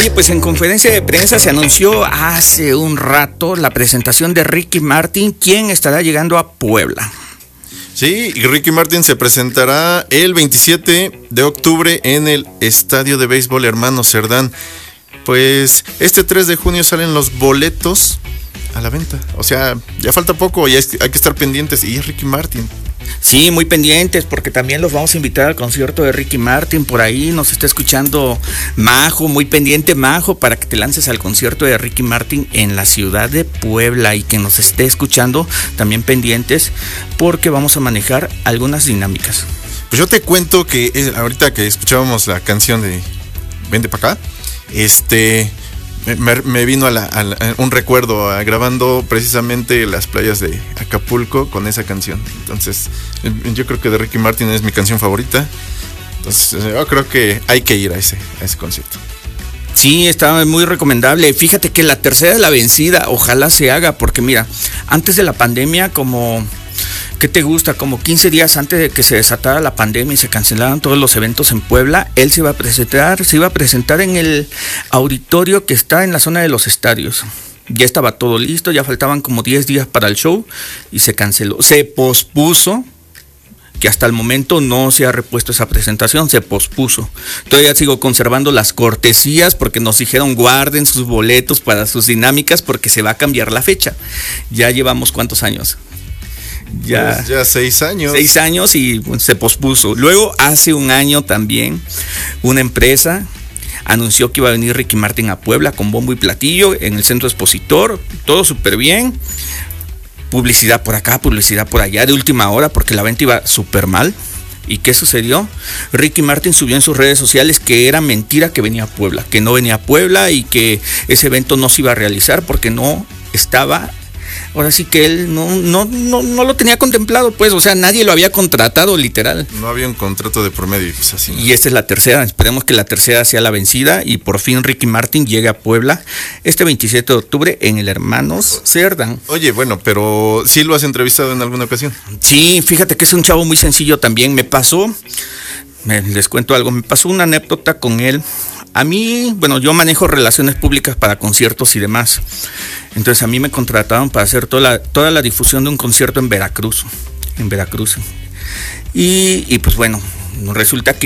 Oye, pues en conferencia de prensa se anunció hace un rato la presentación de Ricky Martin, quien estará llegando a Puebla. Sí, y Ricky Martin se presentará el 27 de octubre en el Estadio de Béisbol Hermano Cerdán. Pues este 3 de junio salen los boletos a la venta. O sea, ya falta poco y hay que estar pendientes. Y es Ricky Martin. Sí, muy pendientes, porque también los vamos a invitar al concierto de Ricky Martin. Por ahí nos está escuchando Majo, muy pendiente Majo, para que te lances al concierto de Ricky Martin en la ciudad de Puebla. Y que nos esté escuchando también pendientes, porque vamos a manejar algunas dinámicas. Pues yo te cuento que ahorita que escuchábamos la canción de Vente para acá, me vino a un recuerdo grabando precisamente las playas de Acapulco con esa canción. Entonces yo creo que de Ricky Martin es mi canción favorita. Entonces yo creo que hay que ir a ese concierto. Sí, está muy recomendable. Fíjate que la tercera es la vencida, ojalá se haga, porque mira, antes de la pandemia, como ¿qué te gusta? Como 15 días antes de que se desatara la pandemia y se cancelaran todos los eventos en Puebla, él se iba a presentar en el auditorio que está en la zona de los estadios. Ya estaba todo listo, ya faltaban como 10 días para el show y se canceló. Se pospuso, que hasta el momento no se ha repuesto esa presentación, se pospuso. Todavía sigo conservando las cortesías porque nos dijeron guarden sus boletos para sus dinámicas porque se va a cambiar la fecha. Ya llevamos ¿cuántos años? Ya 6 años. 6 años y se pospuso. Luego, hace un año también, una empresa anunció que iba a venir Ricky Martin a Puebla con bombo y platillo en el centro expositor. Todo súper bien. Publicidad por acá, publicidad por allá, de última hora, porque la venta iba súper mal. ¿Y qué sucedió? Ricky Martin subió en sus redes sociales que era mentira que venía a Puebla, que no venía a Puebla y que ese evento no se iba a realizar porque no estaba. Ahora sí que él no lo tenía contemplado, pues, o sea, nadie lo había contratado, literal. No había un contrato de por medio, pues así. Y esta es la tercera, esperemos que la tercera sea la vencida y por fin Ricky Martin llegue a Puebla este 27 de octubre en el Hermanos Cerdán. Oye, bueno, pero ¿sí lo has entrevistado en alguna ocasión? Sí, fíjate que es un chavo muy sencillo también. Les cuento algo, me pasó una anécdota con él. A mí, bueno, yo manejo relaciones públicas para conciertos y demás. Entonces a mí me contrataron para hacer toda la difusión de un concierto en Veracruz. Y pues bueno, resulta que